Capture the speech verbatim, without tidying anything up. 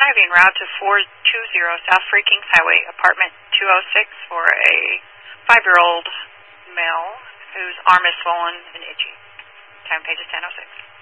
five en route to four two zero South Three Kings Highway, apartment two oh six, for a five-year-old male whose arm is swollen and itchy. Time page is ten oh six.